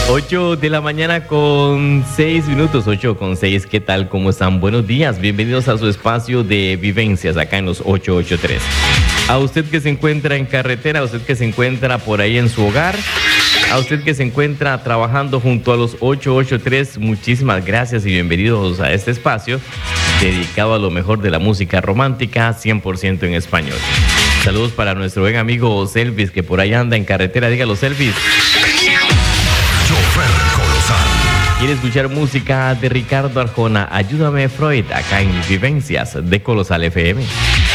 8 de la mañana con 6 minutos, 8 con 6. ¿Qué tal? ¿Cómo están? Buenos días. Bienvenidos a su espacio de vivencias acá en los 883. A usted que se encuentra en carretera, a usted que se encuentra por ahí en su hogar, a usted que se encuentra trabajando junto a los 883, muchísimas gracias y bienvenidos a este espacio dedicado a lo mejor de la música romántica 100% en español. Saludos para nuestro buen amigo Selvis, que por ahí anda en carretera. Dígalo, Selvis. ¿Quiere escuchar música de Ricardo Arjona? Ayúdame, Freud, acá en Vivencias de Colosal FM.